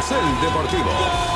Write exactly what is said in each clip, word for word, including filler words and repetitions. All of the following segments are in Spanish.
Carrusel Deportivo.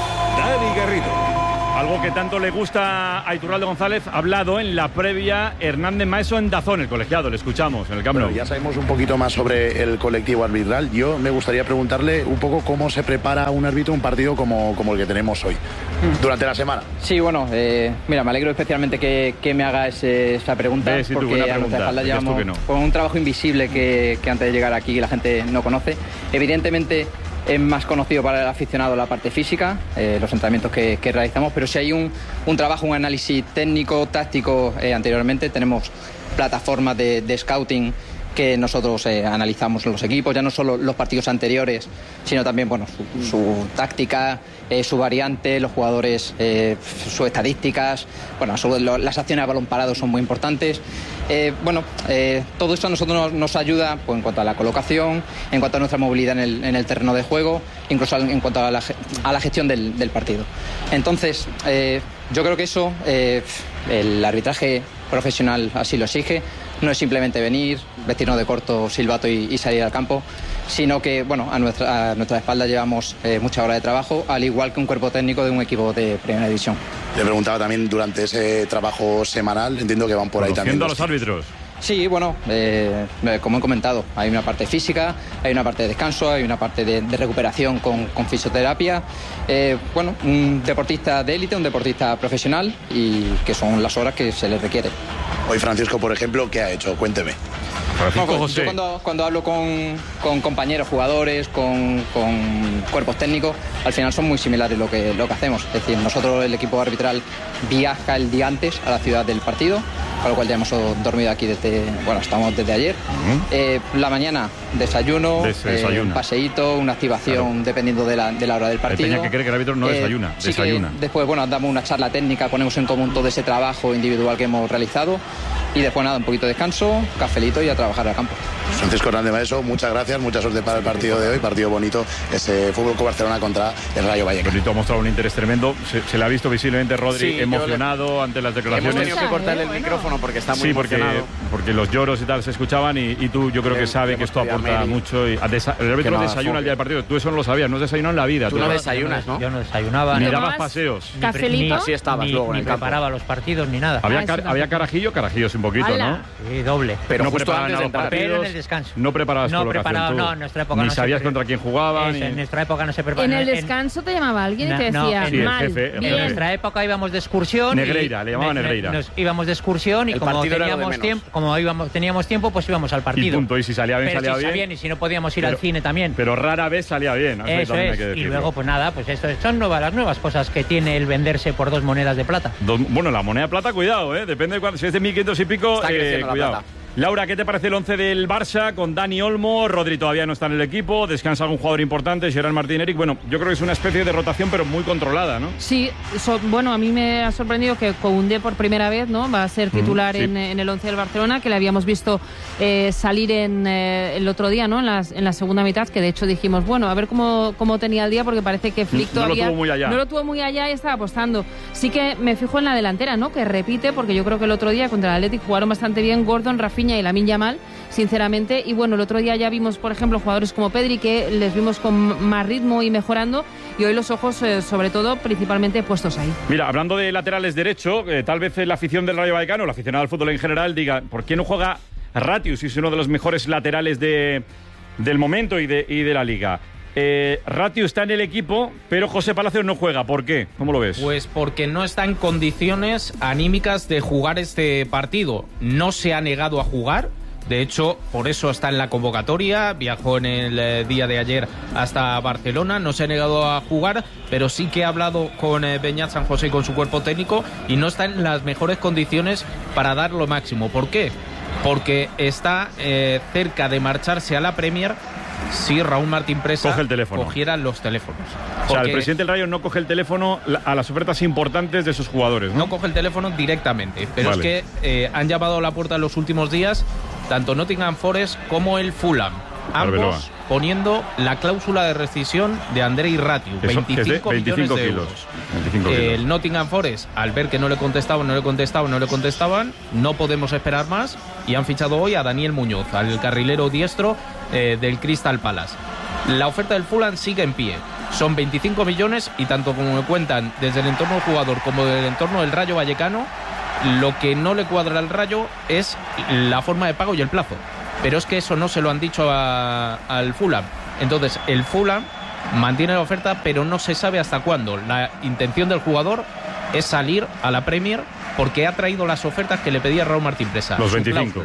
Dani Garrido. Algo que tanto le gusta a Iturralde González, ha hablado en la previa Hernández Maeso en Dazón, el colegiado. Le escuchamos en el Camp Nou. Bueno, ya sabemos un poquito más sobre el colectivo arbitral. Yo me gustaría preguntarle un poco cómo se prepara un árbitro un partido como, como el que tenemos hoy, durante la semana. Sí, bueno, eh, mira, me alegro especialmente que, que me haga ese, esa pregunta, sí, porque pregunta, a nuestra espalda llevamos no. con un trabajo invisible que, que antes de llegar aquí la gente no conoce. Evidentemente es más conocido para el aficionado la parte física, eh, los entrenamientos que, que realizamos, pero si hay un, un trabajo, un análisis técnico, táctico eh, anteriormente, tenemos plataformas de, de scouting que nosotros eh, analizamos en los equipos, ya no solo los partidos anteriores, sino también bueno, su, su táctica, eh, su variante, los jugadores, eh, sus estadísticas, bueno, su, lo, las acciones a balón parado son muy importantes. Eh, bueno, eh, todo esto a nosotros nos, nos ayuda pues, en cuanto a la colocación, en cuanto a nuestra movilidad en el, en el terreno de juego, incluso en cuanto a la, a la gestión del, del partido. Entonces, eh, yo creo que eso, eh, el arbitraje profesional así lo exige. No es simplemente venir, vestirnos de corto, silbato y, y salir al campo, sino que bueno, a nuestra, a nuestra espalda llevamos eh, muchas horas de trabajo, al igual que un cuerpo técnico de un equipo de primera división. Le preguntaba también durante ese trabajo semanal, entiendo que van por ahí también. a los árbitros. Sí, bueno, eh, como he comentado, hay una parte física, hay una parte de descanso, hay una parte de, de recuperación con, con fisioterapia. Eh, bueno, un deportista de élite, un deportista profesional y que son las horas que se les requiere. Hoy Francisco, por ejemplo, ¿qué ha hecho? Cuénteme. No, pues, yo cuando, cuando hablo con, con compañeros, jugadores, con, con cuerpos técnicos, al final son muy similares lo que, lo que hacemos. Es decir, nosotros, el equipo arbitral, viaja el día antes a la ciudad del partido, con lo cual ya hemos dormido aquí desde, bueno, estamos desde ayer. Uh-huh. Eh, la mañana, desayuno, eh, un paseíto, una activación, claro, dependiendo de la, de la hora del partido. Peña que cree que el árbitro no eh, desayuna, sí desayuna. Que después, bueno, damos una charla técnica, ponemos en común todo ese trabajo individual que hemos realizado. Y después nada, un poquito de descanso, cafelito y a trabajar al campo. Francisco Hernández Maeso, muchas gracias, mucha suerte para el partido de hoy, partido bonito, ese Fútbol Club Barcelona contra el Rayo Vallecano. Benito ha mostrado un interés tremendo, se, se le ha visto visiblemente Rodri sí, emocionado le... ante las declaraciones. Hemos tenido que cortarle el micrófono porque está muy sí, porque, emocionado. porque los lloros y tal se escuchaban y, y tú yo creo que sabe que esto aporta mucho. Y desa... El árbitro no desayuna el día del partido, tú eso no lo sabías, no has desayunado en la vida. Tú, tú no desayunas, ¿no? Yo no desayunaba. Ni dabas paseos. Cafelito. Así estabas ni, luego en ni el campo. preparaba los partidos ni nada. Había, car había carajillo, carajillos un poquito, ¡Hala! ¿no? Sí, doble. Pero no justo antes de los partidos, pero en el descanso. No preparabas no colocación preparaba, tú. No, en nuestra época ni no sabías se contra quién jugaban. Eso, ni... En nuestra época no se preparaba. En el descanso te llamaba alguien y te decía, no, sí, mal, el jefe, el en nuestra época íbamos de excursión. Negreira, y, le llamaban ne, Negreira. Nos íbamos de excursión y el como teníamos de tiempo, como íbamos, teníamos tiempo, pues íbamos al partido. Y punto, y si salía bien, pero salía si bien. bien. Y si no podíamos ir pero, al cine también. Pero rara vez salía bien. Eso es. Y luego, pues nada, pues esto son nuevas, las nuevas cosas que tiene el venderse por dos monedas de plata. Dos, bueno, la moneda de plata, cuidado, ¿eh? Depende de cuánto. Si es de mil quinientos y pico, eh, cuidado. Plata. Laura, ¿qué te parece el once del Barça con Dani Olmo? Rodri todavía no está en el equipo, descansa algún jugador importante, Gerard Martín Eric. Bueno, yo creo que es una especie de rotación, pero muy controlada, ¿no? Sí, so, bueno, a mí me ha sorprendido que Koundé por primera vez, ¿no? Va a ser titular mm, sí. en, en el once del Barcelona, que le habíamos visto eh, salir en eh, el otro día, ¿no? En, las, en la segunda mitad, que de hecho dijimos, bueno, a ver cómo, cómo tenía el día, porque parece que Flick no todavía lo tuvo muy allá. no lo tuvo muy allá y estaba apostando. Sí que me fijo en la delantera, ¿no? Que repite, porque yo creo que el otro día contra el Athletic jugaron bastante bien Gordon, Rafinha y Lamine Yamal, sinceramente, y bueno, el otro día ya vimos, por ejemplo, jugadores como Pedri, que les vimos con más ritmo y mejorando, y hoy los ojos, eh, sobre todo, principalmente puestos ahí. Mira, hablando de laterales derecho, eh, tal vez la afición del Rayo Vallecano, el aficionado al fútbol en general, diga, ¿por qué no juega Ratius? Es uno de los mejores laterales de, del momento y de, y de la Liga. Eh, Ratius está en el equipo, pero José Palacios no juega. ¿Por qué? ¿Cómo lo ves? Pues porque no está en condiciones anímicas de jugar este partido. No se ha negado a jugar. De hecho, por eso está en la convocatoria, viajó en el eh, día de ayer hasta Barcelona, no se ha negado a jugar, pero sí que ha hablado con eh, Beñat San José y con su cuerpo técnico y no está en las mejores condiciones para dar lo máximo. ¿Por qué? Porque está eh, cerca de marcharse a la Premier si Raúl Martín Presa coge el teléfono. cogiera los teléfonos. O sea, el presidente del Rayo no coge el teléfono a las ofertas importantes de sus jugadores, ¿no? No coge el teléfono directamente, pero vale. es que eh, han llamado a la puerta en los últimos días tanto Nottingham Forest como el Fulham, ambos Arbeloa. poniendo la cláusula de rescisión de Andrei Ratiu, veinticinco millones de euros. veinticinco El kilos. Nottingham Forest, al ver que no le contestaban, no le contestaban, no le contestaban, no podemos esperar más y han fichado hoy a Daniel Muñoz, al carrilero diestro eh, del Crystal Palace. La oferta del Fulham sigue en pie. Son veinticinco millones y tanto como me cuentan desde el entorno del jugador como del entorno del Rayo Vallecano, lo que no le cuadra al Rayo es la forma de pago y el plazo. Pero es que eso no se lo han dicho a, al Fulham. Entonces, el Fulham mantiene la oferta, pero no se sabe hasta cuándo. La intención del jugador es salir a la Premier porque ha traído las ofertas que le pedía Raúl Martín Presa. Los veinticinco.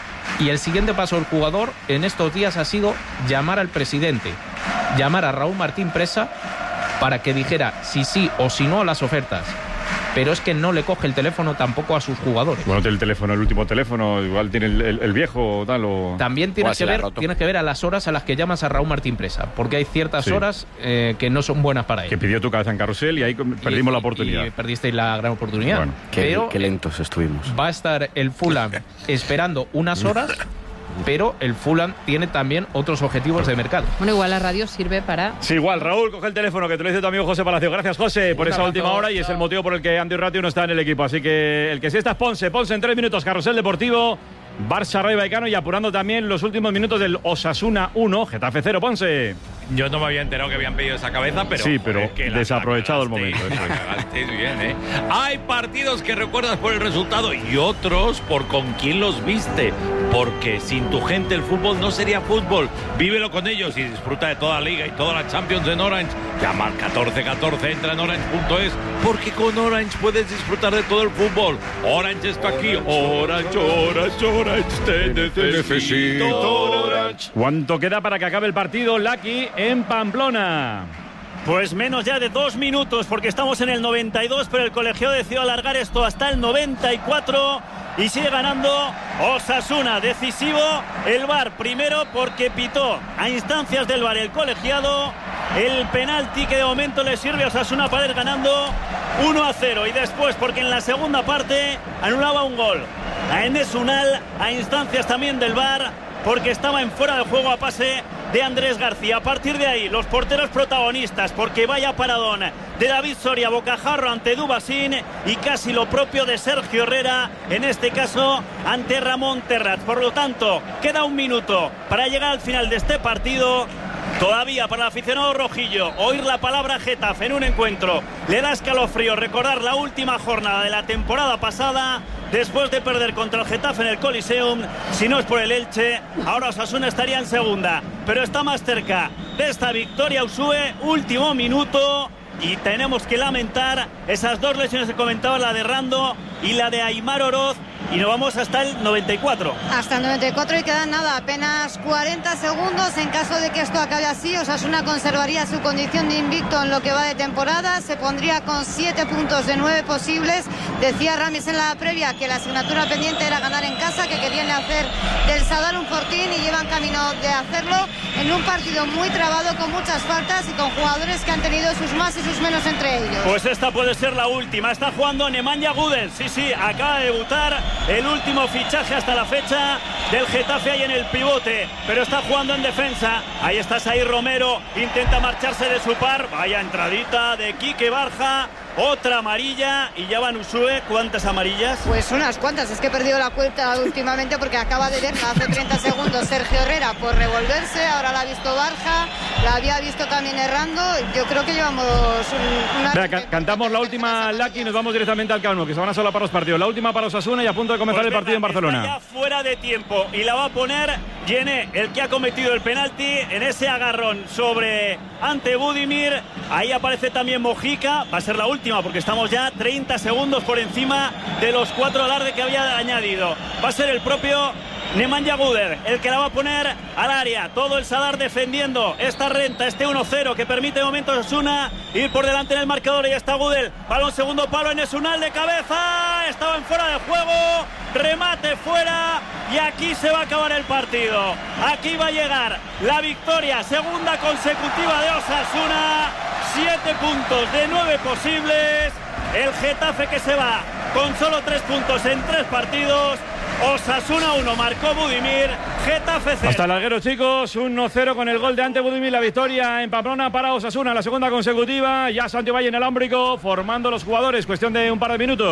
Y el siguiente paso del jugador en estos días ha sido llamar al presidente, llamar a Raúl Martín Presa para que dijera si sí o si no a las ofertas. Pero es que no le coge el teléfono tampoco a sus jugadores. Bueno, tiene el teléfono, el último teléfono, igual tiene el, el, el viejo o tal. O... También tienes que, ver, tienes que ver a las horas a las que llamas a Raúl Martín Presa, porque hay ciertas sí. horas eh, que no son buenas para él. Que pidió tu cabeza en carrusel y ahí perdimos y, la oportunidad. Y perdisteis la gran oportunidad. Bueno, qué, pero qué lentos estuvimos. Va a estar el Fulham esperando unas horas, pero el Fulham tiene también otros objetivos de mercado. Bueno, igual la radio sirve para... Sí, igual. Raúl, coge el teléfono, que te lo dice tu amigo José Palacio. Gracias, José, por Un esa abrazo. última hora y es el motivo por el que Andy Ratio no está en el equipo. Así que el que sí está es Ponce. Ponce en tres minutos, Carrusel Deportivo, Barça Rayo Vallecano y apurando también los últimos minutos del Osasuna uno, Getafe cero, Ponce. Yo no me había enterado que habían pedido esa cabeza, pero... Sí, pero joder, que la- desaprovechado la el momento, cagasteis, eso la es. cagasteis bien, ¿eh? Hay partidos que recuerdas por el resultado y otros por con quién los viste. Porque sin tu gente el fútbol no sería fútbol. Vívelo con ellos y disfruta de toda la Liga y toda la Champions en Orange. Llama al catorce catorce, entra en orange punto es, porque con Orange puedes disfrutar de todo el fútbol. Orange está aquí. Orange, Orange, Orange, te necesito. Orange. ¿Cuánto queda para que acabe el partido, Lucky, en Pamplona? Pues menos ya de dos minutos, porque estamos en el noventa y dos, pero el colegiado decidió alargar esto hasta el noventa y cuatro y sigue ganando Osasuna. Decisivo el V A R, primero porque pitó a instancias del V A R el colegiado el penalti que de momento le sirve a Osasuna para ir ganando uno a cero, y después porque en la segunda parte anulaba un gol a Enes Unal a instancias también del V A R, porque estaba en fuera de juego a pase de Andrés García. A partir de ahí, los porteros protagonistas, porque vaya paradón de David Soria, bocajarro ante Dubasín y casi lo propio de Sergio Herrera, en este caso ante Ramón Terrat. Por lo tanto, queda un minuto para llegar al final de este partido. Todavía para el aficionado rojillo, oír la palabra Getafe en un encuentro le da escalofrío recordar la última jornada de la temporada pasada, después de perder contra el Getafe en el Coliseum. Si no es por el Elche, ahora Osasuna estaría en segunda, pero está más cerca de esta victoria Usue. Último minuto y tenemos que lamentar esas dos lesiones que comentaba, la de Rando y la de Aimar Oroz, y nos vamos hasta el noventa y cuatro. Hasta el noventa y cuatro y quedan nada, apenas cuarenta segundos. En caso de que esto acabe así, Osasuna conservaría su condición de invicto en lo que va de temporada, se pondría con siete puntos de nueve posibles. Decía Ramis en la previa que la asignatura pendiente era ganar en casa, que querían hacer del Sadar un fortín y llevan camino de hacerlo en un partido muy trabado, con muchas faltas y con jugadores que han tenido sus más y sus menos entre ellos. Pues esta puede ser la última. Está jugando Nemanja Gudel, sí, sí, acaba de debutar, el último fichaje hasta la fecha del Getafe ahí en el pivote, pero está jugando en defensa. Ahí está Saír Romero, intenta marcharse de su par, vaya entradita de Quique Barja, otra amarilla y ya van Usue. ¿Cuántas amarillas? Pues unas cuantas, es que he perdido la cuenta últimamente porque acaba de ver hace treinta segundos Sergio Herrera por revolverse, ahora la ha visto Barja, la había visto también errando. Yo creo que llevamos un, una... Venga, ca cantamos la última, Lucky, y nos vamos directamente al Calmo, que se van a solapar los partidos. La última para Osasuna y a punto de comenzar Pues el partido venga, en Barcelona. Está ya fuera de tiempo y la va a poner Yené, el que ha cometido el penalti en ese agarrón sobre ante Budimir. Ahí aparece también Mojica, va a ser la última porque estamos ya treinta segundos por encima de los cuatro alarde que había añadido. Va a ser el propio Nemanja Gudel el que la va a poner al área. Todo el Sadar defendiendo esta renta, este uno cero que permite de momento a Osasuna ir por delante en el marcador. Y ya está Gudel, balón segundo palo, en Enes Unal de cabeza, estaba en fuera de juego, remate fuera y aquí se va a acabar el partido. Aquí va a llegar la victoria, segunda consecutiva de Osasuna, siete puntos de nueve posibles. El Getafe que se va con solo tres puntos en tres partidos. Osasuna uno, marcó Budimir, Getafe cero. Hasta el larguero, chicos, uno cero con el gol de ante Budimir, la victoria en Pamplona para Osasuna, la segunda consecutiva. Ya Santi Valle en el ámbrico, formando los jugadores, cuestión de un par de minutos.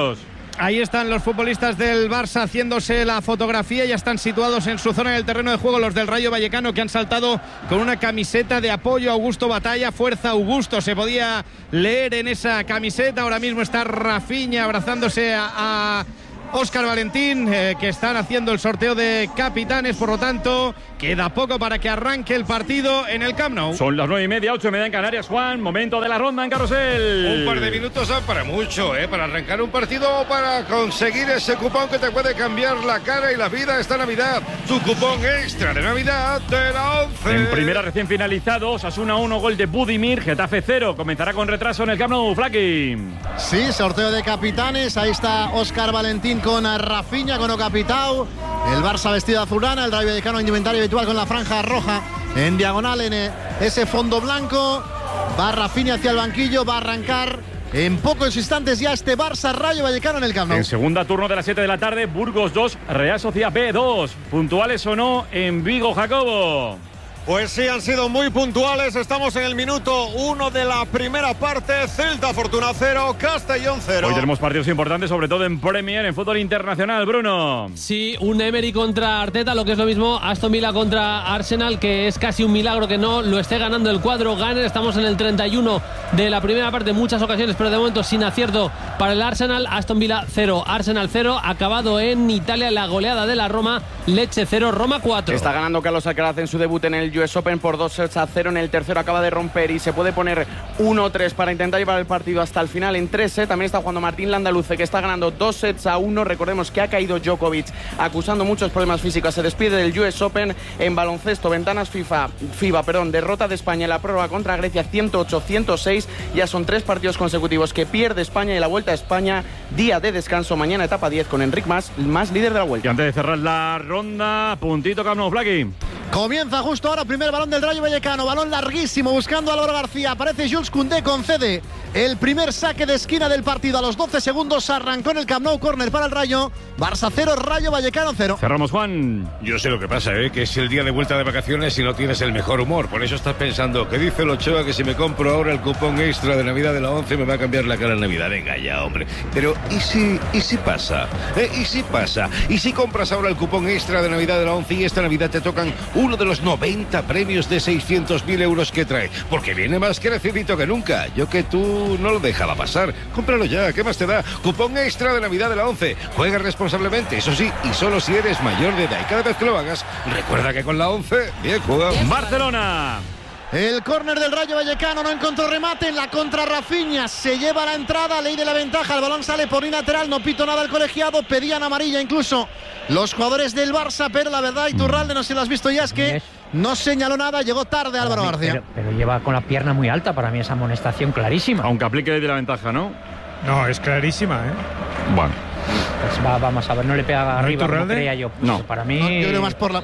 ahí están los futbolistas del Barça haciéndose la fotografía. Ya están situados en su zona en el terreno de juego los del Rayo Vallecano, que han saltado con una camiseta de apoyo a Augusto Batalla. Fuerza Augusto se podía leer en esa camiseta. Ahora mismo está Rafinha abrazándose a, a Óscar Valentín, eh, que están haciendo el sorteo de capitanes. Por lo tanto, queda poco para que arranque el partido en el Camp Nou. Son las nueve y media, ocho y media en Canarias. Juan, momento de la ronda en Carrusel. Un par de minutos son para mucho, ¿eh? Para arrancar un partido o para conseguir ese cupón que te puede cambiar la cara y la vida esta Navidad. Tu cupón extra de Navidad de la once. En primera recién finalizado, Osasuna uno, gol de Budimir, Getafe cero. Comenzará con retraso en el Camp Nou, Flaki. Sí, sorteo de capitanes. Ahí está Óscar Valentín con Rafinha, con Ocapitao. El Barça vestido de azulana, el Rayo Vallecano indumentario habitual con la franja roja en diagonal en ese fondo blanco. Va Rafinha hacia el banquillo, va a arrancar en pocos instantes ya este Barça Rayo Vallecano en el Camp Nou. En segunda, turno de las siete de la tarde, Burgos dos, Real Sociedad B dos. ¿Puntuales o no en Vigo, Jacobo? Pues sí, han sido muy puntuales. Estamos en el minuto uno de la primera parte. Celta Fortuna cero, Castellón cero. Hoy tenemos partidos importantes, sobre todo en Premier, en fútbol internacional, Bruno. Sí, un Emery contra Arteta, lo que es lo mismo Aston Villa contra Arsenal, que es casi un milagro que no lo esté ganando el cuadro Gunner. Estamos en el treinta y uno de la primera parte, en muchas ocasiones, pero de momento sin acierto para el Arsenal. Aston Villa cero, Arsenal cero. Acabado en Italia la goleada de la Roma, Lecce cero, Roma cuatro. Está ganando Carlos Alcaraz en su debut en el U S Open por dos sets a cero. En el tercero acaba de romper y se puede poner uno tres para intentar llevar el partido hasta el final en tres sets. También está jugando Martín Landaluce, que está ganando dos sets a uno. Recordemos que ha caído Djokovic acusando muchos problemas físicos. Se despide del U S Open. En baloncesto, ventanas FIFA, FIBA, perdón, derrota de España en la prórroga contra Grecia ciento ocho a ciento seis. Ya son tres partidos consecutivos que pierde España, y la Vuelta a España, día de descanso. Mañana etapa diez con Enric Mas, más líder de la Vuelta. Y antes de cerrar la ronda, puntito Camp Nou, Flaki. Comienza justo ahora, primer balón del Rayo Vallecano, balón larguísimo buscando a Álvaro García, aparece Jules Koundé, concede el primer saque de esquina del partido a los doce segundos, arrancó en el Camp Nou, córner para el Rayo, Barça cero, Rayo Vallecano cero. Cerramos, Juan. Yo sé lo que pasa, ¿eh? Que es el día de vuelta de vacaciones y no tienes el mejor humor, por eso estás pensando, que dice el Ochoa que si me compro ahora el cupón extra de Navidad de la once me va a cambiar la cara en Navidad. Venga ya, hombre. Pero ¿y si, y si pasa? ¿Eh? ¿Y si pasa? ¿Y si compras ahora el cupón extra de Navidad de la once y esta Navidad te tocan uno de los noventa premios de seiscientos mil euros que trae? Porque viene más crecidito que nunca. Yo que tú no lo dejaba pasar. Cómpralo ya, ¿qué más te da? Cupón extra de Navidad de la once. Juega responsablemente, eso sí, y solo si eres mayor de edad. Y cada vez que lo hagas, recuerda que con la once, bien jugado. Barcelona. El córner del Rayo Vallecano no encontró remate, en la contra Rafinha se lleva la entrada, ley de la ventaja, el balón sale por lateral, no pito nada al colegiado, pedían amarilla incluso los jugadores del Barça, pero la verdad, Iturralde, no sé si lo has visto ya, es que no señaló nada, llegó tarde Álvaro García. Pero, pero lleva con la pierna muy alta, para mí esa amonestación clarísima. Aunque aplique ley de la ventaja, ¿no? No, es clarísima, ¿eh? Bueno. Pues va, vamos a ver, no le pega arriba, como creía yo. Pues no. Para mí... No, yo creo más por la...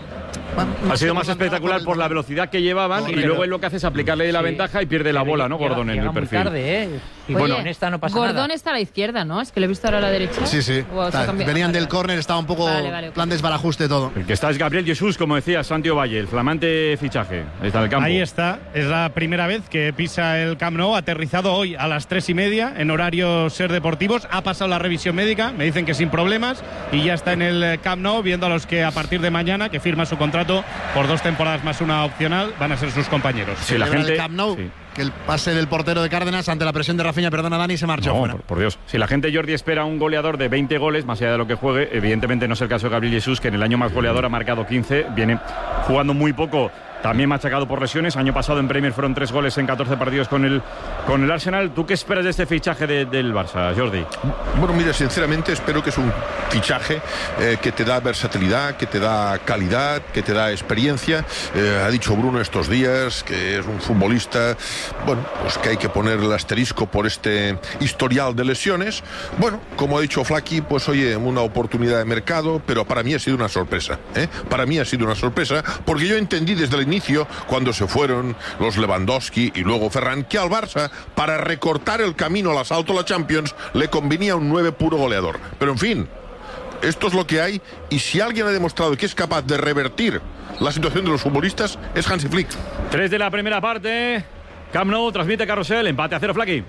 Ha sido más espectacular por la velocidad que llevaban, y luego él lo que hace es aplicarle la ventaja y pierde la bola, ¿no? Gordon en el perfil. Tarde, ¿eh? Y Oye, bueno, en esta no pasa Gordon nada. está a la izquierda, ¿no? Es que le he visto ahora a la derecha. Sí, sí. O se ha cambiado. Venían Vale, del vale. córner, estaba un poco Vale, vale, ok. plan desbarajuste todo. El que está es Gabriel Jesús, como decía Santiago Valle, el flamante fichaje. Ahí está en el campo. Ahí está, es la primera vez que pisa el Camp Nou, aterrizado hoy a las tres y media en horario Ser Deportivos, ha pasado la revisión médica, me dicen que sin problemas, y ya está en el Camp Nou, viendo a los que a partir de mañana, que firma su contrato por dos temporadas más una opcional, van a ser sus compañeros. Sí, la gente... El Camp Nou, sí. Que el pase del portero de Cárdenas ante la presión de Rafinha, perdona Dani, se marchó no, fuera. por, por Dios. Si la gente, Jordi, espera un goleador de veinte goles, más allá de lo que juegue, evidentemente no es el caso de Gabriel Jesús, que en el año más goleador ha marcado quince, viene jugando muy poco, también machacado por lesiones. Año pasado en Premier fueron tres goles en catorce partidos con el, con el Arsenal. ¿Tú qué esperas de este fichaje de, del Barça, Jordi? Bueno, mira, sinceramente espero que es un fichaje eh, que te da versatilidad, que te da calidad, que te da experiencia. Eh, ha dicho Bruno estos días que es un futbolista, bueno, pues que hay que poner el asterisco por este historial de lesiones. Bueno, como ha dicho Flaki, pues oye, una oportunidad de mercado, pero para mí ha sido una sorpresa, ¿eh? Para mí ha sido una sorpresa, porque yo entendí desde el inicio, cuando se fueron los Lewandowski y luego Ferran, que al Barça, para recortar el camino al asalto a la Champions, le convenía un nueve puro goleador. Pero en fin, esto es lo que hay, y si alguien ha demostrado que es capaz de revertir la situación de los futbolistas, es Hansi Flick. Tres de la primera parte, Camp Nou transmite Carrusel, empate a cero, Flaki.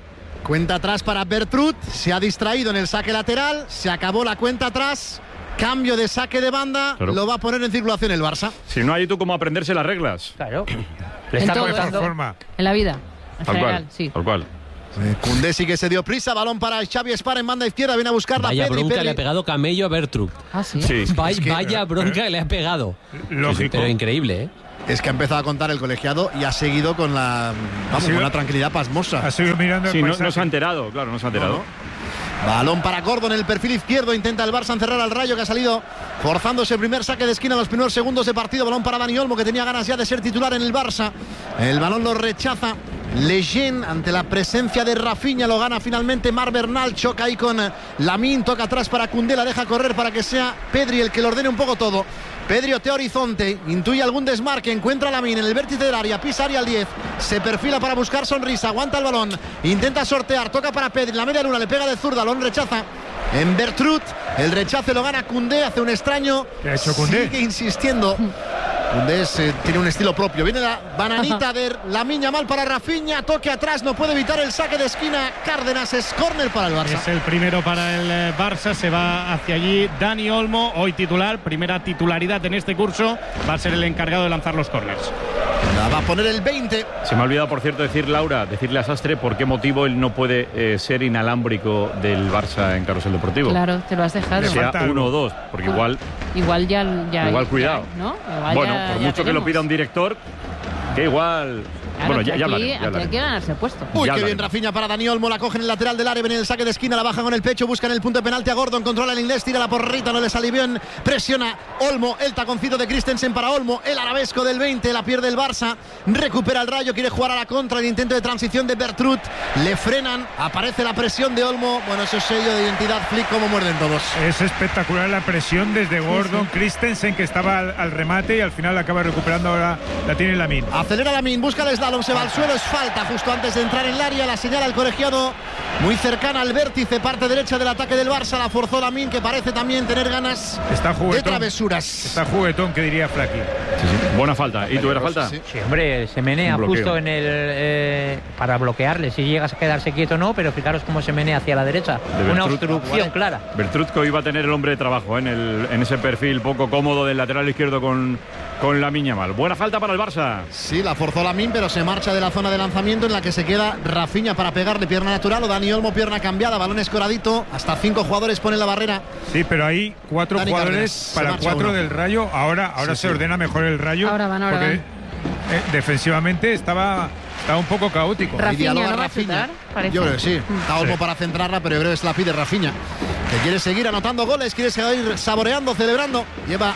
Cuenta atrás para Bertrud, se ha distraído en el saque lateral, se acabó la cuenta atrás, cambio de saque de banda, claro. Lo va a poner en circulación el Barça. Si no hay tú cómo aprenderse las reglas. Claro. Le está contando forma. En la vida, en tal general, cual, sí. Tal cual. Koundé sí que se dio prisa, balón para Xavi Spar en banda izquierda, viene a buscarla. Vaya Pedri, bronca Pedri. le ha pegado Camello a Bertrud. Ah, sí. sí. Vaya, es que, vaya bronca que le ha pegado. Lógico. Pero increíble, ¿eh? Es que ha empezado a contar el colegiado y ha seguido con la, vamos, sido, con la tranquilidad pasmosa. Ha seguido mirando el sí, no, paisaje. no se ha enterado, claro, no se ha enterado. No, no. Balón para Gordon en el perfil izquierdo, intenta el Barça encerrar al Rayo, que ha salido forzándose el primer saque de esquina en los primeros segundos de partido. Balón para Dani Olmo, que tenía ganas ya de ser titular en el Barça. El balón lo rechaza Lejeune ante la presencia de Rafinha, lo gana finalmente Mar Bernal, choca ahí con Lamine, toca atrás para Koundé, la deja correr para que sea Pedri el que lo ordene un poco todo. Pedri otea horizonte, intuye algún desmarque, encuentra a Lamine en el vértice del área, pisa área al diez, se perfila para buscar sonrisa, aguanta el balón, intenta sortear, toca para Pedri, la media luna le pega de zurda, balón rechaza en Bertrud, el rechace lo gana Koundé, hace un extraño, ¿qué ha hecho Koundé? Sigue insistiendo. Koundé eh, tiene un estilo propio. Viene la bananita de Lamine Yamal para Rafinha. Toque atrás, no puede evitar el saque de esquina. Cárdenas, es córner para el Barça. Es el primero para el Barça. Se va hacia allí Dani Olmo, hoy titular. Primera titularidad en este curso. Va a ser el encargado de lanzar los córners. La va a poner el veinte. Se me ha olvidado, por cierto, decir, Laura, decirle a Sastre por qué motivo él no puede eh, ser inalámbrico del Barça en Carrusel Deportivo. Claro, te lo has dejado. Que sea uno o dos, porque igual... Igual ya... ya igual cuidado. Ya, ¿no? Igual bueno, ya, por ya mucho tenemos. que lo pida un director, que igual... Claro, bueno, ya, aquí, ya hablaré, ya aquí hablaré. hay que ganarse el puesto. Uy, Ya qué hablaré. bien Rafinha para Dani Olmo, la coge en el lateral del área, viene el saque de esquina, la baja con el pecho, busca en el punto de penalti a Gordon, controla el inglés, tira la porrita, no le sale bien, presiona Olmo, el taconcito de Christensen para Olmo, el arabesco del veinte, la pierde el Barça, recupera el Rayo, quiere jugar a la contra, el intento de transición de Bertrud, le frenan, aparece la presión de Olmo, bueno, eso es sello de identidad, Flick, como muerden todos. Es espectacular la presión desde Gordon, sí, sí. Christensen, que estaba al, al remate y al final acaba recuperando, ahora la tiene Lamine. Acelera Lamine, busca el slalom, se va al suelo, es falta justo antes de entrar en el área, la señala el colegiado muy cercana al vértice, parte derecha del ataque del Barça, la forzó Lamine, que parece también tener ganas Está de travesuras. Está juguetón, que diría Flaki. Sí, sí. Buena falta. ¿Y tú era falta? Sí, sí, hombre, se menea justo en el... Eh, para bloquearle, si llegas a quedarse quieto no, pero fijaros cómo se menea hacia la derecha. De Una Bertrud, obstrucción clara. Bertrud, que hoy va a tener el hombre de trabajo, ¿eh? en, el, en ese perfil poco cómodo del lateral izquierdo con, con Lamine Yamal. Buena falta para el Barça. Sí, la forzó Lamine, pero se marcha de la zona de lanzamiento en la que se queda Rafinha para pegarle pierna natural, o Dani Olmo pierna cambiada, balón escoradito, hasta cinco jugadores ponen la barrera. Sí, pero hay cuatro Dani jugadores Cárdenas, para cuatro uno. del Rayo. Ahora, ahora Sí, se sí. ordena mejor el Rayo. Ahora van, ahora porque van. eh, defensivamente estaba, estaba un poco caótico. Rafinha, Y dialoga ¿no va a Rafinha. chutar? Parece. Yo creo que sí. Mm. Está Olmo Sí. para centrarla, pero yo creo que se la pide Rafinha, que quiere seguir anotando goles, quiere seguir saboreando, celebrando. Lleva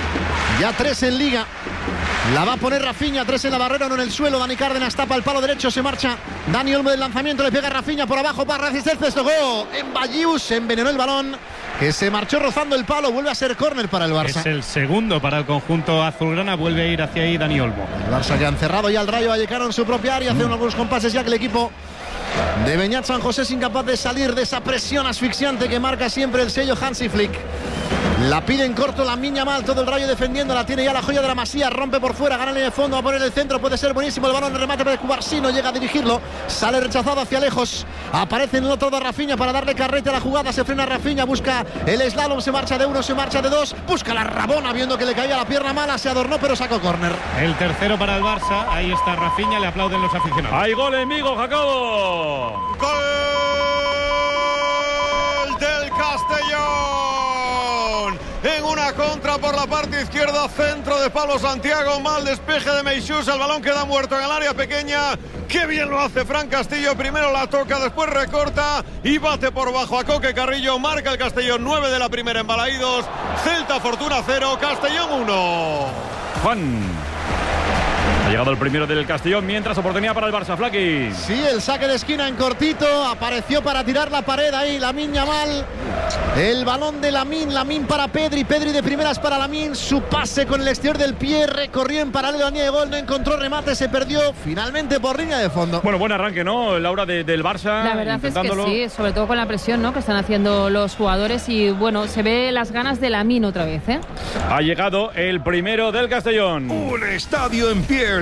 ya tres en Liga. La va a poner Rafinha, tres en la barrera, uno en el suelo. Dani Cárdenas tapa el palo derecho, se marcha Dani Olmo del lanzamiento, le pega a Rafinha por abajo para resistencia, tocó en Bayús, envenenó el balón, que se marchó rozando el palo, vuelve a ser córner para el Barça. Es el segundo para el conjunto azulgrana, vuelve a ir hacia ahí Dani Olmo. El Barça que han cerrado ya el Rayo Vallecano en su propia área, hace algunos compases ya que el equipo de Beñat San José es incapaz de salir de esa presión asfixiante que marca siempre el sello Hansi Flick. La pide en corto Lamine Yamal, todo el Rayo defendiendo, la tiene ya la joya de la Masía, rompe por fuera, gana en el fondo, va a poner el centro, puede ser buenísimo el balón, el remate de Cubarsí, no llega a dirigirlo, sale rechazado hacia lejos, aparece en el otro de Rafinha para darle carrete a la jugada, se frena Rafinha, busca el slalom, se marcha de uno, se marcha de dos, busca la Rabona viendo que le caía la pierna mala, se adornó pero sacó córner. El tercero para el Barça, ahí está Rafinha, le aplauden los aficionados. ¡Hay gol, amigo Jacobo! ¡Gol del Castellón! En una contra por la parte izquierda, centro de Pablo Santiago, mal despeje de Meixús, el balón queda muerto en el área pequeña. ¡Qué bien lo hace Fran Castillo! Primero la toca, después recorta y bate por bajo a Coque Carrillo. Marca el Castellón, nueve de la primera en Balaídos. Celta Fortuna cero, Castellón uno. Juan. Ha llegado el primero del Castellón, mientras oportunidad para el Barça, Flaki. Sí, el saque de esquina en cortito, apareció para tirar la pared ahí Lamine Yamal. El balón de Lamine, Lamine para Pedri, Pedri de primeras para Lamine, su pase con el exterior del pie, recorrió en paralelo a línea de gol, no encontró remate, se perdió finalmente por línea de fondo. Bueno, buen arranque, ¿no, Laura, de, del Barça? La verdad es que sí, sobre todo con la presión, ¿no?, que están haciendo los jugadores y bueno, se ve las ganas de Lamine otra vez, ¿eh? Ha llegado el primero del Castellón. Un estadio en pie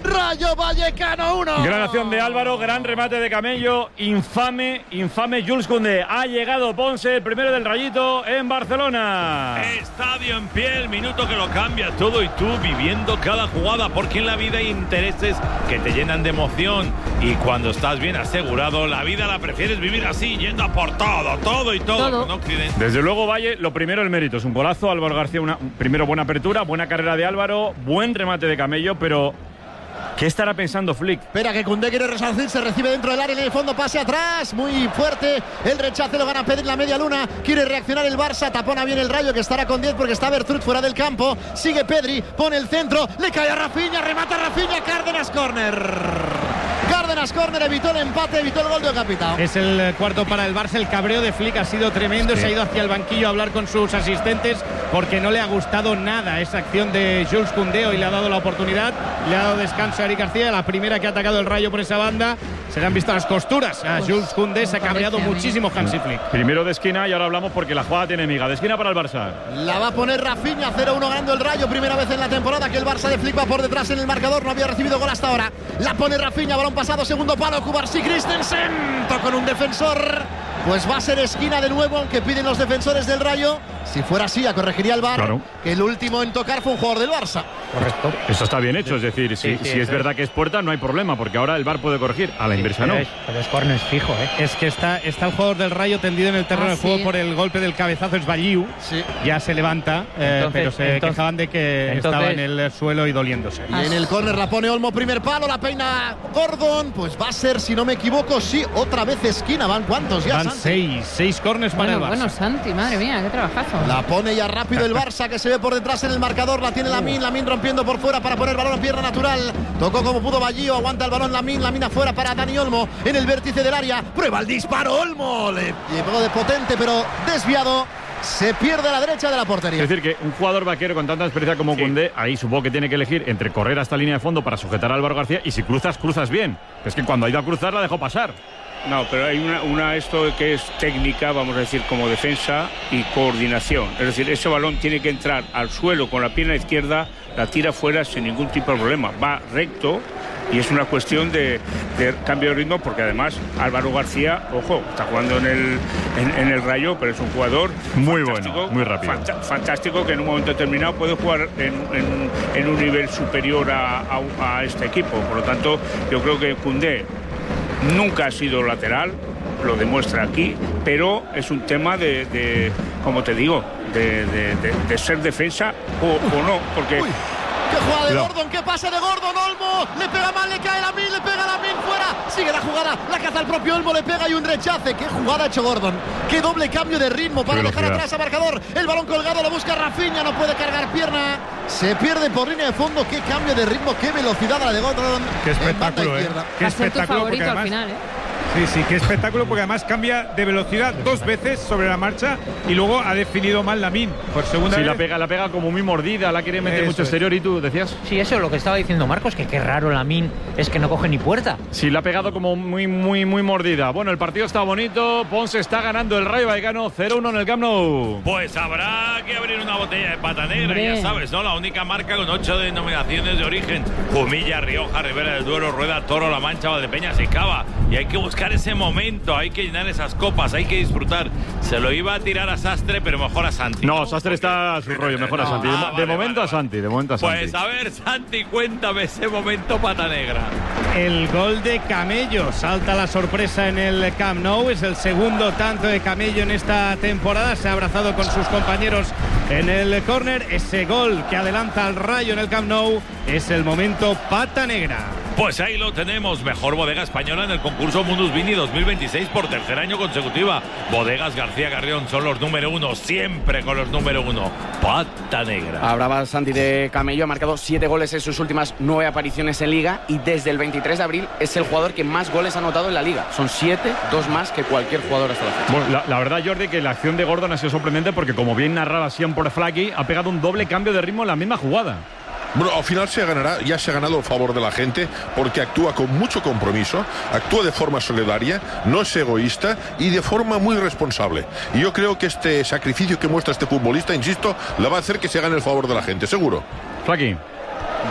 Rayo Vallecano uno. Gran acción de Álvaro, gran remate de Camello, infame, infame Jules Koundé. Ha llegado Ponce, el primero del Rayito en Barcelona. Estadio en pie, el minuto que lo cambia todo y tú viviendo cada jugada, porque en la vida hay intereses que te llenan de emoción y cuando estás bien asegurado, la vida la prefieres vivir así, yendo a por todo, todo y todo. Todo. Con Occidente. Desde luego, Valle, lo primero el mérito, es un golazo. Álvaro García, una, primero buena apertura, buena carrera de Álvaro, buen remate de Camello, pero ¿qué estará pensando Flick? Espera que Koundé quiere resarcir, se recibe dentro del área, en el fondo pase atrás, muy fuerte, el rechace lo gana Pedri en la media luna, quiere reaccionar el Barça, tapona bien el Rayo que estará con diez porque está Bertrut fuera del campo, sigue Pedri, pone el centro, le cae a Rafinha, remata Rafinha, Cárdenas córner. Cárdenas córner, evitó el empate, evitó el gol de Capitao. Es el cuarto para el Barça. El cabreo de Flick ha sido tremendo. Sí. Se ha ido hacia el banquillo a hablar con sus asistentes porque no le ha gustado nada esa acción de Jules Koundé y le ha dado la oportunidad. Le ha dado descanso a Eric García. La primera que ha atacado el Rayo por esa banda. Se le han visto las costuras a Jules Koundé. Se ha cabreado muchísimo Hansi Flick. Primero de esquina y ahora hablamos porque la jugada tiene miga. De esquina para el Barça. La va a poner Rafinha, cero uno ganando el Rayo. Primera vez en la temporada que el Barça de Flick va por detrás en el marcador. No había recibido gol hasta ahora. La pone Rafinha, balón pasado, segundo palo. Cubarsí Christensen. Con un defensor. Pues va a ser esquina de nuevo, aunque piden los defensores del Rayo. Si fuera así, ya corregiría el V A R. Claro. Que el último en tocar fue un jugador del Barça. Correcto. Eso está bien hecho, es decir, si, sí, sí, si es verdad que es puerta, no hay problema, porque ahora el V A R puede corregir. A la sí, inversa no. Es, pero es córner fijo, ¿eh? Es que está, está el jugador del Rayo tendido en el terreno ah, de juego sí. por el golpe del cabezazo, es Balliu. Sí. Ya se levanta, eh, entonces, pero se entonces, quejaban de que entonces, estaba en el suelo y doliéndose. Y en el córner la pone Olmo, primer palo, la peina Gordon. Pues va a ser, si no me equivoco, sí, otra vez esquina. ¿Van cuántos ya, Van Santi? seis, seis córners para bueno, el Barça. Bueno, Santi, madre mía, qué trabajazo. La pone ya rápido el Barça, que se ve por detrás en el marcador. La tiene Lamine, Lamine rompiendo por fuera para poner balón a pierna natural. Tocó como pudo Balliu, aguanta el balón Lamine, Lamine afuera para Dani Olmo en el vértice del área. Prueba el disparo, Olmo. Le llegó de potente, pero desviado. Se pierde a la derecha de la portería. Es decir, que un jugador vaquero con tanta experiencia como sí. Koundé, ahí supongo que tiene que elegir entre correr hasta línea de fondo para sujetar a Álvaro García y si cruzas, cruzas bien. Es que cuando ha ido a cruzar la dejó pasar. No, pero hay una, una esto que es técnica, vamos a decir, como defensa y coordinación. Es decir, ese balón tiene que entrar al suelo con la pierna izquierda, la tira fuera sin ningún tipo de problema. Va recto y es una cuestión de, de cambio de ritmo porque además Álvaro García, ojo, está jugando en el, en, en el Rayo, pero es un jugador muy bueno, muy rápido. Fant fantástico que en un momento determinado puede jugar en, en, en un nivel superior a, a, a este equipo. Por lo tanto, yo creo que Koundé nunca ha sido lateral, lo demuestra aquí, pero es un tema de, de como te digo, de, de, de, de ser defensa o, o no, porque... Uy, ¡qué jugada de Gordon! ¡Qué pase de Gordon! Olmo le pega mal, le cae Lamine, le pega Lamine fuera, sigue la jugada, la caza el propio Olmo, le pega y un rechace. ¡Qué jugada ha hecho Gordon! ¡Qué doble cambio de ritmo para dejar atrás a marcador! El balón colgado, lo busca Rafinha, no puede cargar pierna, se pierde por línea de fondo. ¡Qué cambio de ritmo! ¡Qué velocidad la de Gordon! ¡Qué espectáculo, eh! ¡Qué espectáculo! Favorito además, al final, ¿eh? Sí, sí, qué espectáculo, porque además cambia de velocidad dos veces sobre la marcha y luego ha definido mal Lamine por segunda sí, vez. la pega, la pega como muy mordida, la quiere meter eso mucho exterior. ¿Y tú decías? Sí, eso es lo que estaba diciendo Marcos, que qué raro Lamine es que no coge ni puerta. Sí, la ha pegado como muy, muy, muy mordida. Bueno, el partido está bonito, Ponce está ganando el Rayo Vallecano cero uno en el Camp Nou. Pues habrá que abrir una botella de pata negra, Hombre. ya sabes, ¿no? La única marca con ocho denominaciones de origen: Jumilla, Rioja, Ribera del Duero, Rueda, Toro, La Mancha, Valdepeñas y Cava. Y hay que buscar ese momento. Hay que llenar esas copas, hay que disfrutar. Se lo iba a tirar a Sastre, pero mejor a Santi. No, Sastre está a su rollo, mejor a Santi. De, ah, vale, de momento vale, a Santi, de momento a Santi. Pues a ver, Santi, cuéntame ese momento pata negra. El gol de Camello, salta la sorpresa en el Camp Nou, es el segundo tanto de Camello en esta temporada, se ha abrazado con sus compañeros en el córner. Ese gol que adelanta al Rayo en el Camp Nou es el momento pata negra. Pues ahí lo tenemos, mejor bodega española en el concurso Mundus Vini dos mil veintiséis por tercer año consecutiva. Bodegas García Carrión son los número uno, siempre con los número uno. Pata negra. Hablaba Santi de Camello, ha marcado siete goles en sus últimas nueve apariciones en Liga y desde el veintitrés de abril es el jugador que más goles ha anotado en la Liga. Son siete, dos más que cualquier jugador hasta la fecha. Bueno, la, la verdad, Jordi, que la acción de Gordon ha sido sorprendente porque, como bien narraba siempre Flaky, ha pegado un doble cambio de ritmo en la misma jugada. Bueno, al final se ganará, ya se ha ganado el favor de la gente porque actúa con mucho compromiso, actúa de forma solidaria, no es egoísta y de forma muy responsable. Y yo creo que este sacrificio que muestra este futbolista, insisto, le va a hacer que se gane el favor de la gente, seguro. Flaky.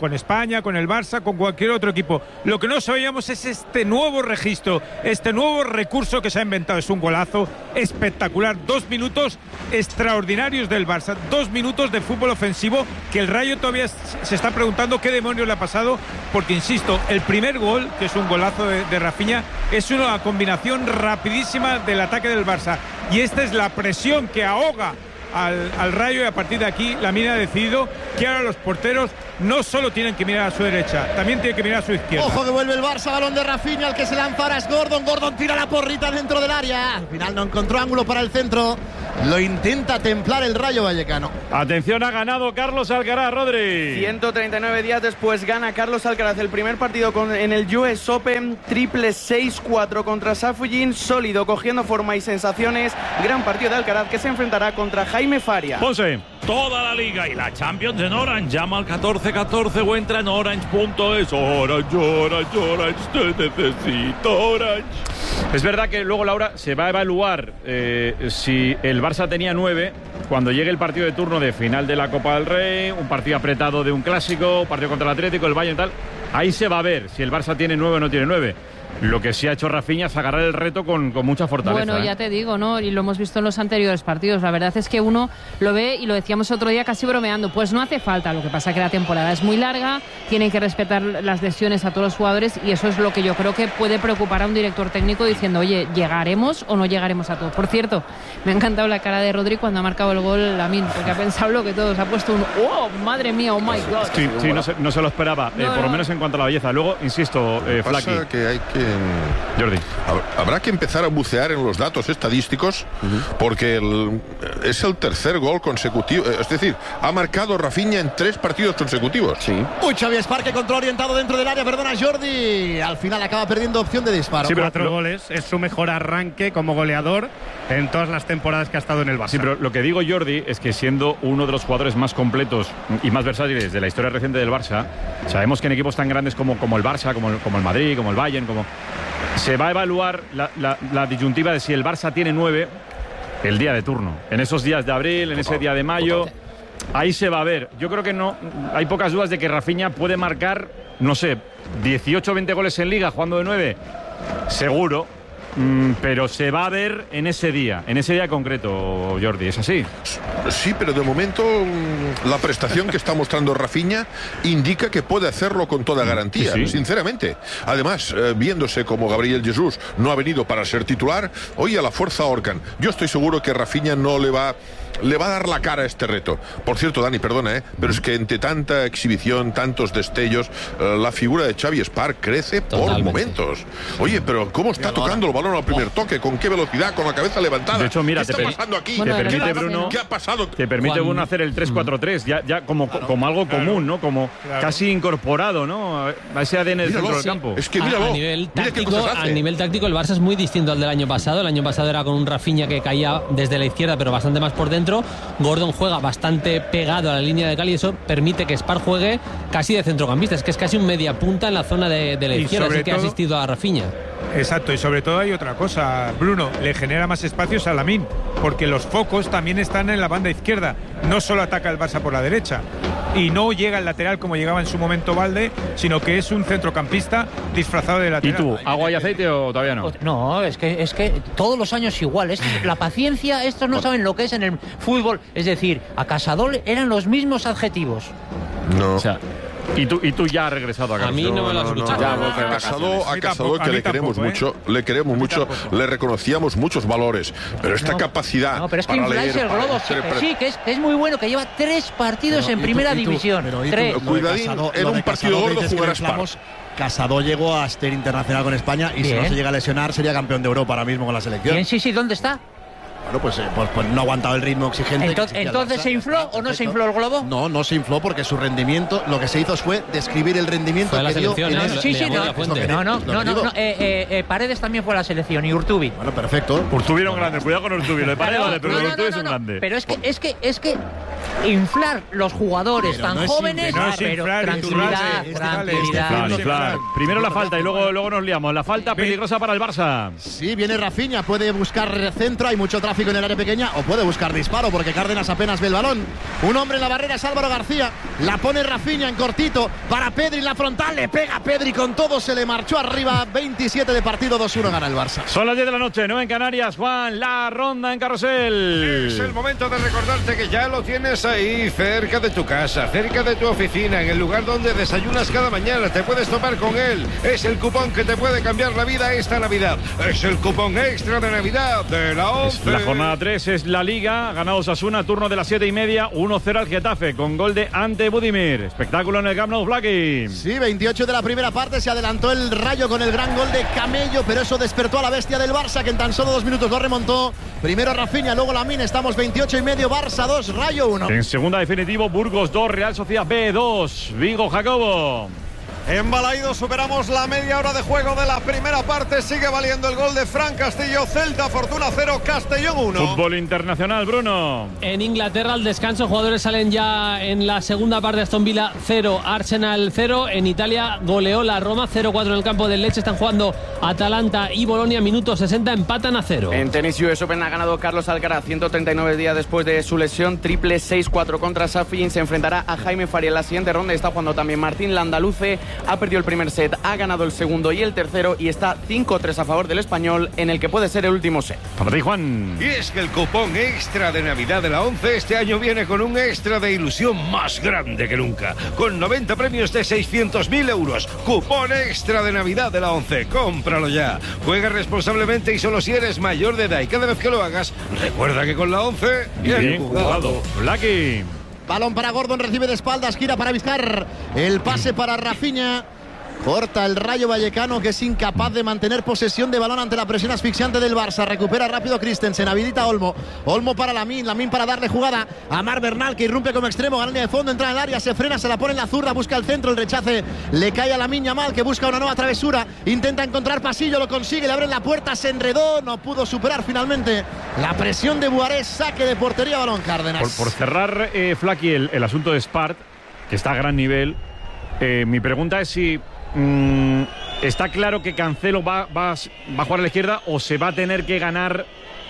con España, con el Barça, con cualquier otro equipo. Lo que no sabíamos es este nuevo registro, este nuevo recurso que se ha inventado. Es un golazo espectacular, dos minutos extraordinarios del Barça, dos minutos de fútbol ofensivo que el Rayo todavía se está preguntando qué demonios le ha pasado, porque insisto, el primer gol, que es un golazo de, de Rafinha, es una combinación rapidísima del ataque del Barça, y esta es la presión que ahoga Al, al Rayo, y a partir de aquí Lamine ha decidido que ahora los porteros no solo tienen que mirar a su derecha, también tienen que mirar a su izquierda. Ojo que vuelve el Barça, balón de Rafinha, el que se lanza ahora es Gordon, Gordon tira la porrita dentro del área, al final no encontró ángulo para el centro, lo intenta templar el Rayo Vallecano. Atención, ha ganado Carlos Alcaraz, Rodri. ciento treinta y nueve días después gana Carlos Alcaraz el primer partido con, en el U S Open, triple seis cuatro contra Safujin, sólido, cogiendo forma y sensaciones, gran partido de Alcaraz que se enfrentará contra Jaime Faria. Ponce. Toda la Liga y la Champions en Orange. Llama al catorce catorce o entra en orange punto es. Orange, Orange, Orange, te necesito, Orange. Es verdad que luego, Laura, se va a evaluar eh, si el Barça tenía nueve cuando llegue el partido de turno de final de la Copa del Rey, un partido apretado de un clásico, partido contra el Atlético, el Bayern y tal. Ahí se va a ver si el Barça tiene nueve o no tiene nueve. Lo que sí ha hecho Rafinha es agarrar el reto con, con mucha fortaleza. Bueno, ya ¿eh? te digo, ¿no? Y lo hemos visto en los anteriores partidos. La verdad es que uno lo ve, y lo decíamos otro día casi bromeando, pues no hace falta. Lo que pasa es que la temporada es muy larga, tienen que respetar las lesiones a todos los jugadores, y eso es lo que yo creo que puede preocupar a un director técnico diciendo, oye, ¿llegaremos o no llegaremos a todos? Por cierto, me ha encantado la cara de Rodri cuando ha marcado el gol Lamine, porque ha pensado lo que todos, ha puesto un ¡oh, madre mía, oh my God! Sí, sí, no se, no se lo esperaba, no, eh, por no. lo menos en cuanto a la belleza. Luego, insisto, eh, Pasa Flaky. que hay que... Jordi. Habrá que empezar a bucear en los datos estadísticos, uh-huh. porque el, es el tercer gol consecutivo. Es decir, ha marcado Rafinha en tres partidos consecutivos. Sí. Uy, Xavi Esparque, control orientado dentro del área, perdona Jordi. Al final acaba perdiendo opción de disparo. Sí, pero cuatro lo... goles, es su mejor arranque como goleador en todas las temporadas que ha estado en el Barça. Sí, pero lo que digo, Jordi, es que siendo uno de los jugadores más completos y más versátiles de la historia reciente del Barça, sabemos que en equipos tan grandes como, como el Barça, como el, como el Madrid, como el Bayern, como... se va a evaluar la, la, la disyuntiva de si el Barça tiene nueve el día de turno. En esos días de abril, en ese día de mayo, ahí se va a ver. Yo creo que no hay pocas dudas de que Rafinha puede marcar, no sé, dieciocho o veinte goles en Liga jugando de nueve. Seguro. Mm, pero se va a ver en ese día, en ese día concreto, Jordi, ¿es así? Sí, pero de momento la prestación que está mostrando Rafinha indica que puede hacerlo con toda garantía, sí, sí. sinceramente. Además, eh, viéndose como Gabriel Jesús no ha venido para ser titular, hoy a la fuerza ahorcan. Yo estoy seguro que Rafinha no le va... le va a dar la cara a este reto. Por cierto, Dani, perdona, ¿eh? pero es que entre tanta exhibición, tantos destellos, eh, la figura de Xavi Esparc crece Totalmente. por momentos. Oye, pero ¿cómo está tocando el balón al primer toque? ¿Con qué velocidad? ¿Con la cabeza levantada? De hecho, mira, ¿Qué te está pasando aquí? Bueno, te permite, ¿Qué, Bruno, ¿Qué ha pasado? Te permite, Juan... Bruno, hacer el tres cuatro tres, ya, ya como, claro, como algo claro, común, ¿no? Como claro. casi incorporado, ¿no? A ese A D N del centro del campo. Es que míralo, a, a, nivel táctico, a nivel táctico, el Barça es muy distinto al del año pasado. El año pasado era con un Rafinha que caía desde la izquierda, pero bastante más por dentro. Gordon juega bastante pegado a la línea de cal y eso permite que Esparc juegue casi de centrocampista, es que es casi un media punta en la zona de, de la izquierda, así que ha asistido a Rafinha. Exacto, y sobre todo hay otra cosa, Bruno, le genera más espacios a Lamine, porque los focos también están en la banda izquierda, no solo ataca el Barça por la derecha, y no llega al lateral como llegaba en su momento Valde, sino que es un centrocampista disfrazado de lateral. ¿Y tú, agua y aceite o todavía no? No, es que, es que todos los años igual, es la paciencia, estos no saben lo que es en el fútbol, es decir, a Casadol eran los mismos adjetivos. No. O sea, Y tú, y tú ya has regresado a casa. A mí no me lo has escuchado. No, no, no, no. A Casado, a Casado que le queremos tampoco, mucho, ¿eh? le queremos mucho, le reconocíamos muchos valores, pero esta no, capacidad. No, pero es que infláis el globo, sí, que, sí, que es, que es muy bueno, que lleva tres partidos pero, en primera tú, división. Tú, tres. Tú, Cuidadín, Casado, en un partido gordo jugarás par. Casado llegó a ser internacional con España y Bien. si no se llega a lesionar sería campeón de Europa ahora mismo con la selección. Bien, sí, sí, ¿dónde está? Bueno, pues, eh, pues, pues no ha aguantado el ritmo exigente. Entonces, ¿entonces se infló o no se infló el globo? No, no se infló porque su rendimiento, lo que se hizo fue describir el rendimiento fue que dio en ¿eh? el... Sí, sí, no, no, no, no, no, no eh, eh, eh, Paredes también fue a la selección y Urtubi. Bueno, perfecto. Urtubi era un grande, cuidado con Urtubi, lo de Paredes, vale, pero no, no, Urtubi no, no, es un grande. Pero es que, es que, es que inflar los jugadores Pero tan no es jóvenes, inflar, no es pero inflar, tranquilidad, inflar, tranquilidad. Inflar, inflar. Primero la falta y luego, luego nos liamos. La falta peligrosa para el Barça. Sí, viene Rafinha, puede buscar centro, hay mucho tráfico en el área pequeña, o puede buscar disparo porque Cárdenas apenas ve el balón. Un hombre en la barrera es Álvaro García, la pone Rafinha en cortito para Pedri en la frontal, le pega Pedri con todo, se le marchó arriba. Veintisiete de partido, dos uno gana el Barça. Son las diez de la noche, nueve en Canarias. Juan, la ronda en Carrusel. Es el momento de recordarte que ya lo tienes ahí, cerca de tu casa, cerca de tu oficina, en el lugar donde desayunas cada mañana. Te puedes topar con él. Es el cupón que te puede cambiar la vida esta Navidad. Es el cupón extra de Navidad de la once. La jornada tres es la Liga. Ganado Osasuna, turno de las siete y media. uno cero al Getafe con gol de Ante Budimir. Espectáculo en el Camp Nou, Blacky. Sí, veintiocho de la primera parte. Se adelantó el Rayo con el gran gol de Camello, pero eso despertó a la bestia del Barça, que en tan solo dos minutos lo remontó. Primero Rafinha, luego Lamine. Estamos veintiocho y medio. Barça dos, Rayo uno. En segunda definitivo, Burgos dos, Real Sociedad B dos. Vigo, Jacobo. En Balaídos superamos la media hora de juego de la primera parte. Sigue valiendo el gol de Fran Castillo. Celta, Fortuna cero, Castellón uno. Fútbol internacional, Bruno. En Inglaterra, al descanso, jugadores salen ya en la segunda parte. Aston Villa cero, Arsenal cero. En Italia goleó la Roma cero cuatro en el campo del Lecce. Están jugando Atalanta y Bolonia. Minuto sesenta, empatan a cero. En tenis U S Open ha ganado Carlos Alcaraz, ciento treinta y nueve días después de su lesión. Triple seis cuatro contra Safin. Se enfrentará a Jaime Faria en la siguiente ronda. Está jugando también Martín Landaluce. Ha perdido el primer set, ha ganado el segundo y el tercero y está cinco tres a favor del español en el que puede ser el último set. Para ti, Juan. Y es que el cupón extra de Navidad de la once este año viene con un extra de ilusión más grande que nunca. Con noventa premios de seiscientos mil euros. Cupón extra de Navidad de la once. Cómpralo ya. Juega responsablemente y solo si eres mayor de edad. Y cada vez que lo hagas, recuerda que con la once... Bien, bien jugado. Blacky. Balón para Gordon, recibe de espaldas, gira para Vizcar. El pase para Rafinha. Corta el Rayo Vallecano, que es incapaz de mantener posesión de balón ante la presión asfixiante del Barça. Recupera rápido Christensen, habilita a Olmo. Olmo para Lamine, Lamine para darle jugada a Mar Bernal, que irrumpe como extremo, gana línea de fondo, entra en el área, se frena, se la pone en la zurda, busca el centro, el rechace le cae a Lamine Yamal, que busca una nueva travesura, intenta encontrar pasillo, lo consigue, le abren la puerta, se enredó, no pudo superar finalmente la presión de Buarés. Saque de portería, balón Cárdenas. Por, por cerrar, eh, Flaky, el, el asunto de Spart, que está a gran nivel, eh, mi pregunta es si Mm, ¿está claro que Cancelo va, va, va a jugar a la izquierda o se va a tener que ganar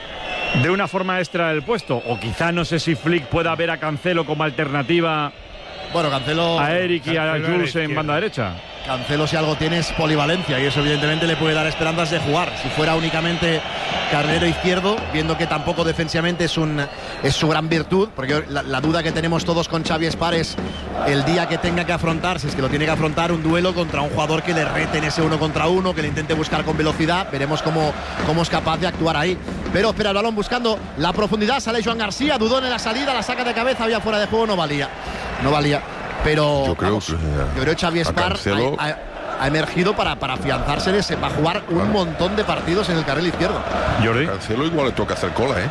de una forma extra el puesto? O quizá no sé si Flick pueda ver a Cancelo como alternativa, bueno, Cancelo, a Eric y a Jules en banda derecha. Cancelo, si algo tiene, es polivalencia y eso evidentemente le puede dar esperanzas de jugar. Si fuera únicamente carrilero izquierdo, viendo que tampoco defensivamente es, un, es su gran virtud, porque la, la duda que tenemos todos con Xavi Espar es el día que tenga que afrontar, si es que lo tiene que afrontar, un duelo contra un jugador que le rete en ese uno contra uno, que le intente buscar con velocidad. Veremos cómo, cómo es capaz de actuar ahí. Pero espera el balón buscando la profundidad, sale Joan García, dudó en la salida, la saca de cabeza, había fuera de juego, no valía. No valía. Pero yo creo, vamos, que, yo creo que Xavi Espar ha, ha, ha emergido para, para afianzarse en ese, va a jugar un claro. montón de partidos en el carril izquierdo. Jordi. A Cancelo igual le toca hacer cola, ¿eh?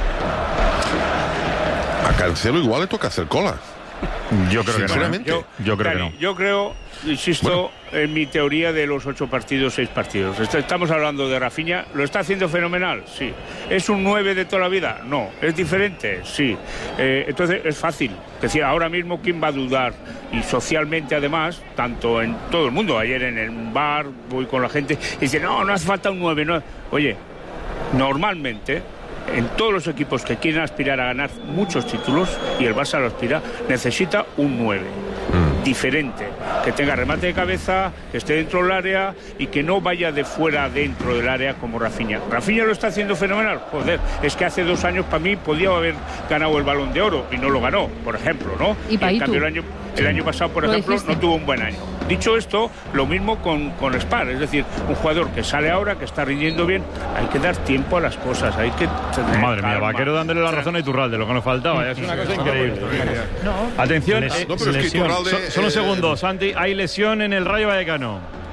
A Cancelo igual le toca hacer cola. Yo creo que no. Yo, yo creo Dani, que no. Yo creo, insisto, bueno. en mi teoría de los ocho partidos, seis partidos. Estamos hablando de Rafinha. ¿Lo está haciendo fenomenal? Sí. ¿Es un nueve de toda la vida? No. ¿Es diferente? Sí. Eh, entonces es fácil. Es decir, ahora mismo, ¿quién va a dudar? Y socialmente, además, tanto en todo el mundo. Ayer en el bar, voy con la gente y dice, no, no hace falta un nueve. No. Oye, normalmente, en todos los equipos que quieren aspirar a ganar muchos títulos, y el Barça lo aspira, necesita un nueve. Diferente, que tenga remate de cabeza, que esté dentro del área y que no vaya de fuera dentro del área como Rafinha. Rafinha lo está haciendo fenomenal. Joder, es que hace dos años para mí podía haber ganado el Balón de Oro y no lo ganó, por ejemplo, ¿no? Y, y en cambio el año, el año pasado, por ejemplo, no tuvo un buen año. Dicho esto, lo mismo con, con Spar, es decir, un jugador que sale ahora, que está rindiendo bien, hay que dar tiempo a las cosas, hay que... Madre mía, Vaquero dándole la razón a Iturralde, lo que nos faltaba, es una cosa increíble. No. Atención, Les, no, pero es que Iturralde, solo un segundo, Santi, hay lesión en el Rayo Vallecano.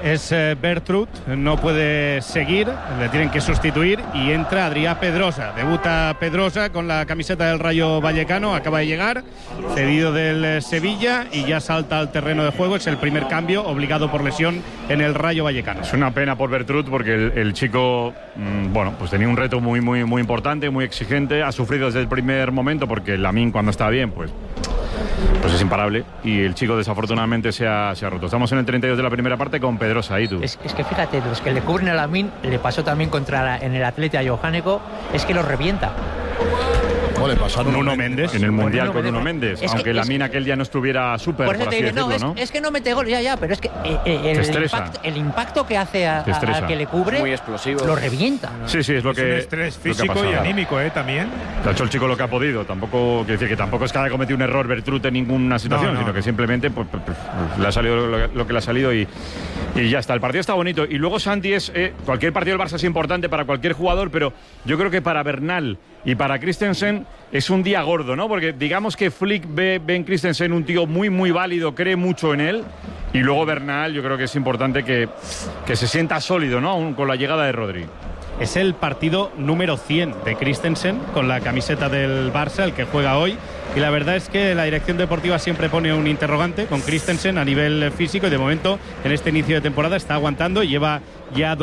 es eh, Bertrud, no puede seguir, le tienen que sustituir y entra Adrià Pedrosa. Debuta Pedrosa con la camiseta del Rayo Vallecano, acaba de llegar, cedido del eh, Sevilla y ya salta al terreno de juego. Es el primer cambio obligado por lesión en el Rayo Vallecano. Es una pena por Bertrud porque el, el chico, mmm, bueno, pues tenía un reto muy, muy, muy importante, muy exigente. Ha sufrido desde el primer momento porque Lamine cuando está bien, pues... pues es imparable y el chico desafortunadamente se ha, se ha roto. Estamos en el treinta y dos de la primera parte con Pedrosa, ¿y tú? Es, es que fíjate, los que le cubren a Lamine, le pasó también contra la, en el Atleti a Johanneco, es que los revienta. ¿Cómo le pasaron? Nuno Méndez. En el Mundial con Nuno Méndez. Es que, aunque Lamine aquel día no estuviera súper, por, por así digo, decirlo, no, es, ¿no? es que no mete gol, ya, ya, pero es que eh, eh, el, impacto, el impacto que hace a, a, a que le cubre, muy explosivo, lo revienta. Sí, sí, es lo es que... un estrés físico y anímico, ¿eh? También. Ha hecho el chico lo que ha podido. Tampoco, quiere decir que tampoco es que haya cometido un error Bertrud en ninguna situación, no, no, sino que simplemente pues, pues, pues, le ha salido lo, lo que le ha salido y, y ya está. El partido está bonito. Y luego, Santi, es eh, cualquier partido del Barça es importante para cualquier jugador, pero yo creo que para Bernal y para Christensen es un día gordo, ¿no? Porque digamos que Flick ve, ve en Christensen un tío muy, muy válido, cree mucho en él. Y luego Bernal, yo creo que es importante que, que se sienta sólido, ¿no? Aún con la llegada de Rodri. Es el partido número cien de Christensen con la camiseta del Barça, el que juega hoy. Y la verdad es que la dirección deportiva siempre pone un interrogante con Christensen a nivel físico y de momento en este inicio de temporada está aguantando y lleva ya dos